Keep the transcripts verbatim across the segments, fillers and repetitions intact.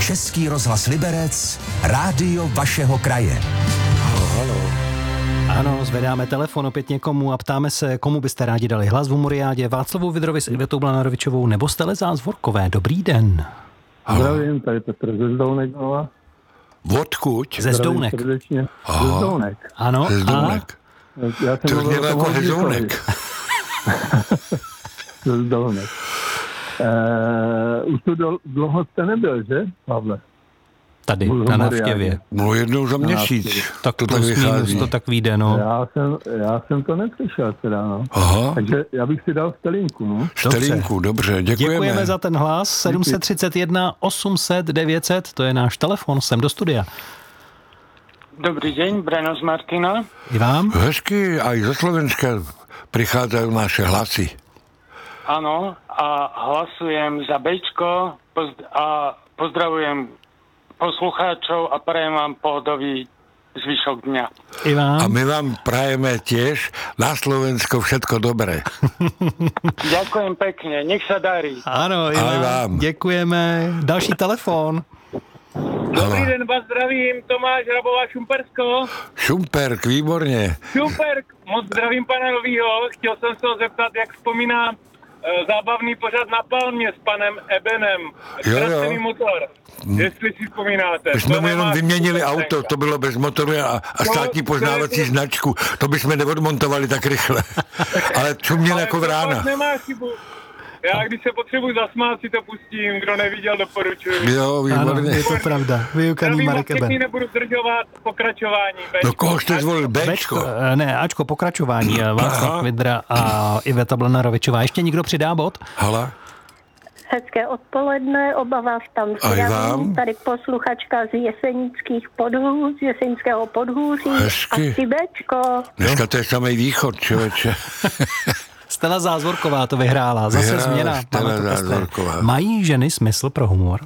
Český rozhlas Liberec, rádio vašeho kraje. Halo, halo. Ano, zvedáme telefon opět někomu a ptáme se, komu byste rádi dali hlas v Humoriádě, Václavu Vidrovi s Ivetou Blanarovičovou nebo Stele Zázvorkové. Dobrý den. Zdravím, tady Petr ze Zdounekova. Odkud? Ze Zdounek. Ze Zdounek. Ano. Ze Zdounek. Já jsem To mluvil znělo jako Hezounek. Ze Zdounek. Uh, už tu do, dlouho jste nebyl, že, Pavle? Tady, na návštěvě. No jednou za měsíc. Tak to tak plus minus vychází. to tak vyjde, no. Já jsem, já jsem to neslyšel teda, no. Aha. Takže já bych si dal Stelinku, no. Stelinku, dobře, děkujeme. Děkujeme za ten hlas. sedm set třicet jedna osm set devět set, to je náš telefon, sem do studia. Dobrý deň, Breno z Martina. I vám? Hezky, aj zo Slovenska prichádzajú naše hlasy. Áno, a hlasujem za Bčko pozd- a pozdravujem poslucháčov a prajem vám pohodový zvyšok dňa. I vám? A my vám prajeme tiež na Slovensko všetko dobré. Ďakujem pekne, nech sa darí. Ano, i Aj vám. vám. Děkujeme. Další telefon. Dobrý den, vás zdravím, Tomáš Hrabová, Šumpersko. Šumperk, výborne. Super, moc zdravím pana Novýho. Chtěl jsem se ho zeptat, jak vzpomíná e, zábavný pořad na Palmě s panem Ebenem. Jo, jo. Ztracený motor. Jestli si vzpomínáte. My jsme To mu jenom nemá vyměnili super auto, tenka. to bylo bez motoru a, a státní to poznávací je- značku. To bychom neodmontovali tak rychle. Ale čuměl Ale jako to vrána. fakt nemá chybu. Já když se potřebuji zasmát, si to pustím. Kdo neviděl, doporučuji. Jo, Ano, výborně. je to pravda. Vyukaný Zdravím Marek vás všechny, Eben. nebudu zdržovat pokračování. No koho jste zvolil? Bčko, Bčko. eh, ne, Ačko, pokračování. eh, Václav Aha. Vidra a Iveta Blanarovičová. Ještě někdo přidá bod? Hala? Hezké odpoledne, oba vás tam Aj vám. zdravím. Tady posluchačka z Jesenických podhůř, z Jesenického podhůří. Hezky. A Cibečko. Dneska to je samej východ, člověče. Stella Zázvorková to vyhrála. Zase Vyhrála změna. Stella Máme to testé. Zázvorková. Mají ženy smysl pro humor?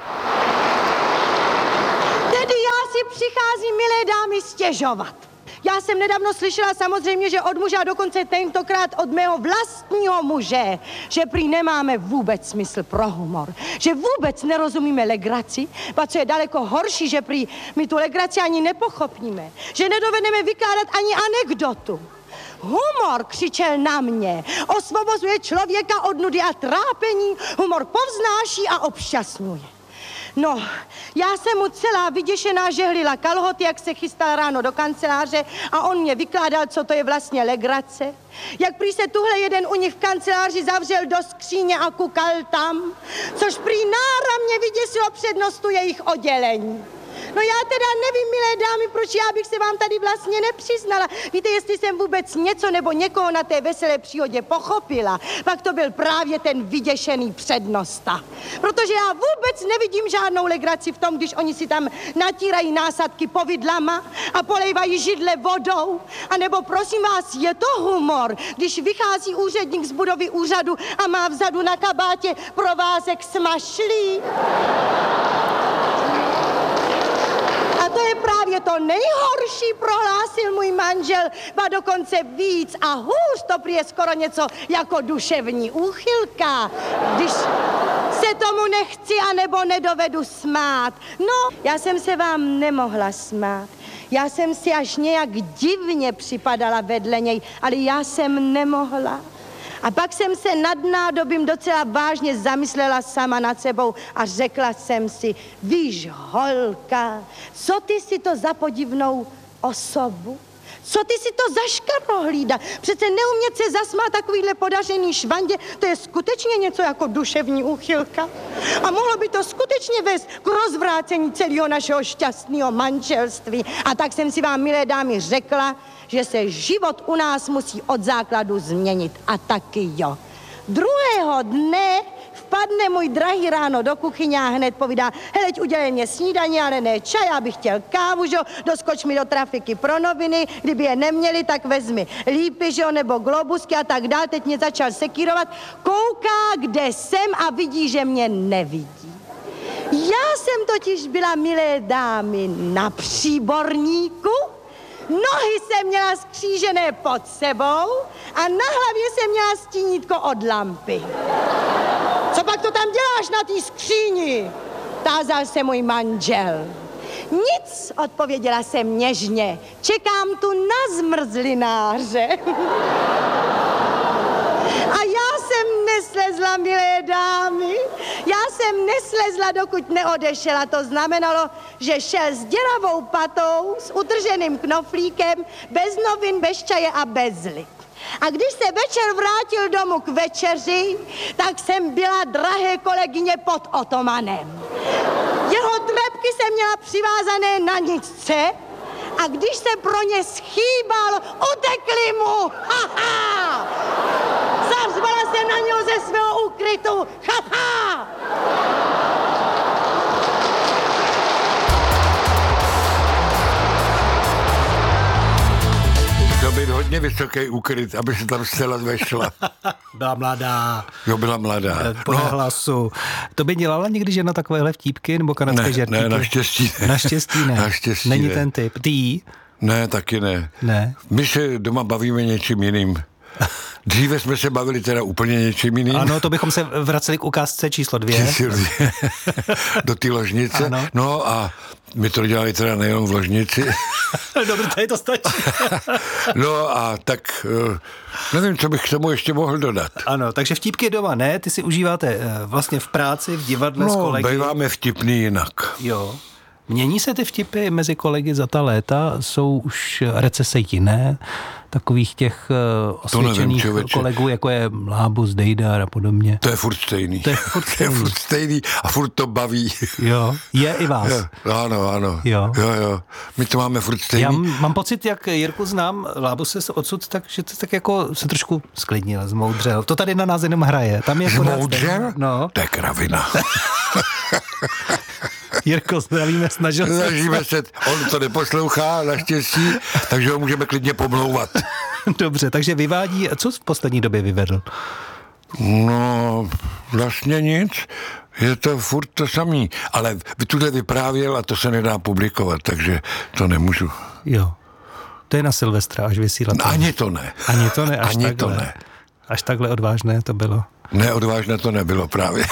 Tedy já si přicházím, milé dámy, stěžovat. Já jsem nedávno slyšela samozřejmě, že od muže a dokonce tentokrát od mého vlastního muže, že prý nemáme vůbec smysl pro humor, že vůbec nerozumíme legraci, a co je daleko horší, že prý my tu legraci ani nepochopíme, že nedovedeme vykládat ani anekdotu. Humor, křičel na mě, osvobozuje člověka od nudy a trápení, humor povznáší a obšťastňuje. No, já jsem mu celá vyděšená žehlila kalhoty, jak se chystal ráno do kanceláře a on mě vykládal, co to je vlastně legrace. Jak prý se tuhle jeden u nich v kanceláři zavřel do skříně a kukal tam, což prý náramně vyděsilo přednostu jejich oddělení. No já teda nevím, milé dámy, proč já bych se vám tady vlastně nepřiznala. Víte, jestli jsem vůbec něco nebo někoho na té veselé příhodě pochopila, pak to byl právě ten vyděšený přednosta. Protože já vůbec nevidím žádnou legraci v tom, když oni si tam natírají násadky povidlama a polejvají židle vodou. A nebo prosím vás, je to humor, když vychází úředník z budovy úřadu a má vzadu na kabátě provázek smašlí. A to je právě to nejhorší, prohlásil můj manžel, ba dokonce víc a hůř, to prý je skoro něco jako duševní úchylka, když se tomu nechci anebo nedovedu smát. No, já jsem se vám nemohla smát. Já jsem si až nějak divně připadala vedle něj, ale já jsem nemohla. A pak jsem se nad nádobím docela vážně zamyslela sama nad sebou a řekla jsem si, víš, holka, co ty si to za podivnou osobu? Co ty si to za škarohlída? Přece neumět se zasmát takovýhle podařený švandě, to je skutečně něco jako duševní úchylka. A mohlo by to skutečně vést k rozvrácení celého našeho šťastného manželství. A tak jsem si vám, milé dámy, řekla, že se život u nás musí od základu změnit. A taky jo. Druhého dne vpadne můj drahý ráno do kuchyně a hned povídá, heleď, udělej mě snídaní, ale ne čaj, já bych chtěl kávu, že jo, doskoč mi do trafiky pro noviny, kdyby je neměli, tak vezmi lípy, že jo, nebo globusky a tak dál. Teď mě začal sekírovat, kouká, kde jsem a vidí, že mě nevidí. Já jsem totiž byla, milé dámy, na příborníku, nohy jsem měla skřížené pod sebou a na hlavě jsem měla stínítko od lampy. Co pak to tam děláš na té skříni? tázal se můj manžel. Nic, odpověděla jsem něžně. Čekám tu na zmrzlináře. A já jsem neslezla, milé dámy. Já jsem neslezla, dokud neodešel. A to znamenalo, že šel s děravou patou, s utrženým knoflíkem, bez novin, bez čaje a bez lip. A když se večer vrátil domů k večeři, tak jsem byla, drahé kolegyně, pod otomanem. Jeho trepky jsem měla přivázané na nicce a když se pro ně schýbal, utekli mu. Ha, ha! Zařvala jsem na něho ze svého úkrytu. Ha, ha! To být hodně vysoký úkryt, aby se tam zcela vešla. Byla mladá. Jo, byla mladá. Podle no. hlasu. To by dělala někdy žena takovéhle vtípky nebo kanadské ne, žertíky? Ne, naštěstí ne. Naštěstí ne. Naštěstí Není ne. ten typ. Ty? Ne, taky ne. Ne. My se doma bavíme něčím jiným. Dříve jsme se bavili teda úplně něčím jiným. Ano, to bychom se vraceli k ukázce číslo dvě. Číslo dvě. Do té ložnice. Ano. No a my to dělali teda nejenom v ložnici. Dobře, tady to stačí. No a tak nevím, co bych k tomu ještě mohl dodat. Ano, takže vtípky doma ne, ty si užíváte vlastně v práci, v divadle no, s kolegy. No, býváme vtipný jinak. Jo. Mění se ty vtipy mezi kolegy za ta léta? Jsou už recese jiné? Takových těch osvědčených nevím, kolegů, jako je Lábus, Dejdar a podobně. To je furt stejný. To je furt stejný. To je furt stejný a furt to baví. Jo, je i vás. Jo, ano, ano. Jo. jo, jo. My to máme furt stejný. Já mám pocit, jak Jirku znám, Lábuse se odsud, tak, že to tak jako se trošku sklidnil, zmoudřel. To tady na nás jenom hraje. Tam je zmoudřel? No. To je kravina. Jirko, zdravíme, snažil se. Snažíme se, on to neposlouchá naštěstí, takže ho můžeme klidně pomlouvat. Dobře, takže vyvádí, co v poslední době vyvedl? No, vlastně nic. Je to furt to samý. Ale tuhle vyprávěl a to se nedá publikovat, takže to nemůžu. Jo. To je na Silvestra, až vysílat. No, ani to ne. Ani to ne, až ani takhle. to ne. Až takhle odvážné to bylo. Ne, odvážné to nebylo právě.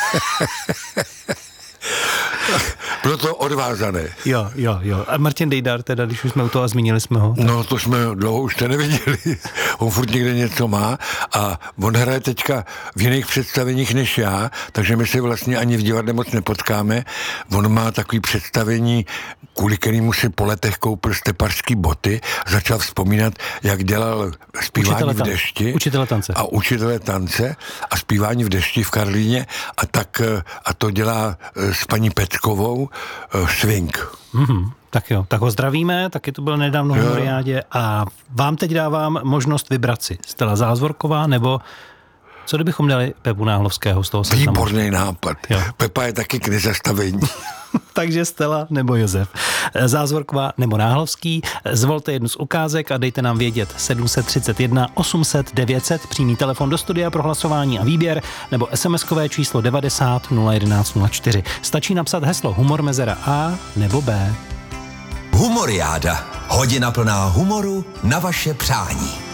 Bylo to odvázané. Jo, jo, jo. A Martin Dejdar, teda, když už jsme u toho a zmínili jsme ho. Tak... No, to jsme dlouho už to neviděli. On furt někde něco má a on hraje teďka v jiných představeních než já, takže my se vlastně ani v divadle moc nepotkáme. On má takový představení, kvůli kterému si po letech koupil stepařský boty, začal vzpomínat, jak dělal zpívání učitele v dešti. Učitele tance. A učitele tance a zpívání v dešti v Karlíně a tak a to dělá s paní Peckovou swing. Mm-hmm. Tak jo, tak ho zdravíme, taky to bylo nedávno v Humoriádě a vám teď dávám možnost vybrat si Stella Zázvorková nebo co kdybychom dali Pepu Náhlovského z toho seznamu? Výborný nápad. Jo. Pepa je taky k nezastavení. Takže Stella nebo Josef. Zázvorková nebo Náhlovský. Zvolte jednu z ukázek a dejte nám vědět sedm set třicet jedna osm set devět set, přímý telefon do studia pro hlasování a výběr nebo SMSkové číslo devadesát nula jedenáct nula čtyři. Stačí napsat heslo Humor mezera A nebo B. Humoriáda. Hodina plná humoru na vaše přání.